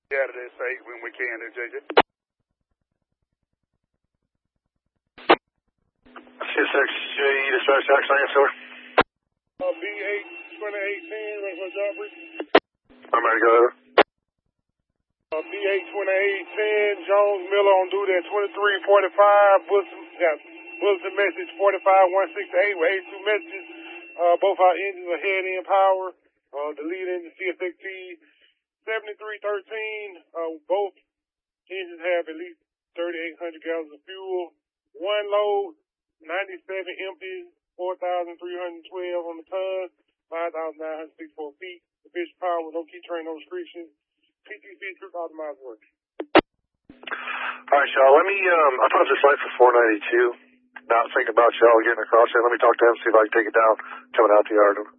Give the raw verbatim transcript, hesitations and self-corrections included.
Out of that state when we can, there, J J. C S X J E dispatch action, I guess, sir. Uh, B eight twenty-eight ten, ready for Joffrey. I'm ready to go over. Uh, B eight twenty-eight ten, Jones Miller on duty at twenty-three forty-five, Bulletin, yeah, Bulletin message forty-five one sixty-eight with eighty-two messages. Uh, both our engines are head-in power. Uh, the lead engine C S X T seventy-three thirteen. Uh, both engines have at least thirty-eight hundred gallons of fuel. One load, ninety-seven empty, four thousand three hundred twelve on the ton, five thousand nine hundred sixty-four feet. Sufficient power, no key train, no restrictions. P T C trip optimized work. All right, y'all. Let me, um, I put up this light for four ninety-two. Not thinking about y'all getting across there. Let me talk to him, see if I can take it down coming out the yard.